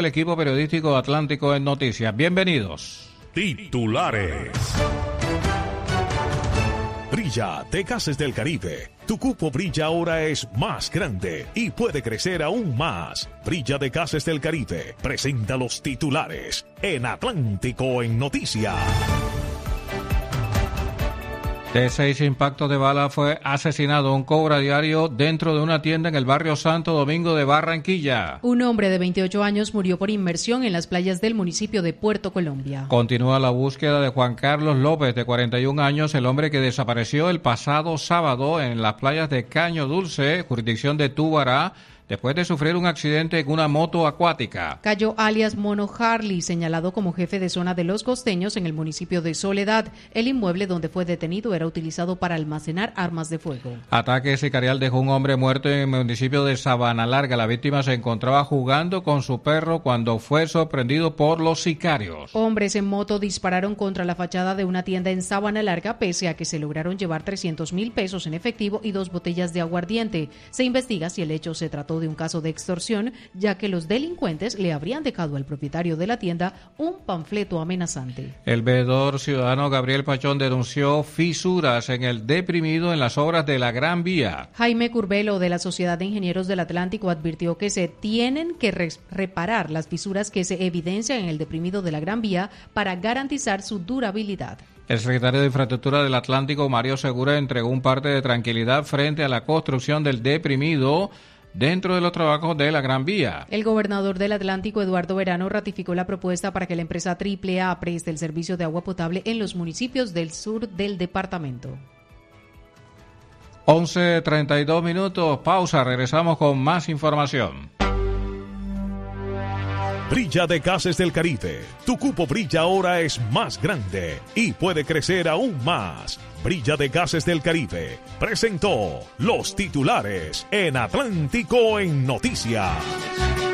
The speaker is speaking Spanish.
El equipo periodístico Atlántico en Noticias. Bienvenidos. Titulares. Brilla de Gases del Caribe. Tu cupo Brilla ahora es más grande y puede crecer aún más. Brilla de Gases del Caribe presenta los titulares en Atlántico en Noticias. De 6 impactos de bala fue asesinado un cobra diario dentro de una tienda en el barrio Santo Domingo de Barranquilla. Un hombre de 28 años murió por inmersión en las playas del municipio de Puerto Colombia. Continúa la búsqueda de Juan Carlos López, de 41 años, el hombre que desapareció el pasado sábado en las playas de Caño Dulce, jurisdicción de Túbara, después de sufrir un accidente en una moto acuática. Cayo alias Mono Harley, señalado como jefe de zona de Los Costeños en el municipio de Soledad. El inmueble donde fue detenido era utilizado para almacenar armas de fuego. Ataque sicarial dejó un hombre muerto en el municipio de Sabana Larga. La víctima se encontraba jugando con su perro cuando fue sorprendido por los sicarios. Hombres en moto dispararon contra la fachada de una tienda en Sabana Larga, pese a que se lograron llevar 300,000 pesos en efectivo y 2 botellas de aguardiente. Se investiga si el hecho se trató de un caso de extorsión, ya que los delincuentes le habrían dejado al propietario de la tienda un panfleto amenazante. El veedor ciudadano Gabriel Pachón denunció fisuras en el deprimido en las obras de la Gran Vía. Jaime Curbelo, de la Sociedad de Ingenieros del Atlántico, advirtió que se tienen que reparar las fisuras que se evidencian en el deprimido de la Gran Vía para garantizar su durabilidad. El secretario de Infraestructura del Atlántico, Mario Segura, entregó un parte de tranquilidad frente a la construcción del deprimido dentro de los trabajos de la Gran Vía. El gobernador del Atlántico, Eduardo Verano, ratificó la propuesta para que la empresa AAA preste el servicio de agua potable en los municipios del sur del departamento. 11:32 minutos, pausa, regresamos con más información. Brilla de Gases del Caribe. Tu cupo Brilla ahora es más grande y puede crecer aún más. Brilla de Gases del Caribe presentó los titulares en Atlántico en Noticias.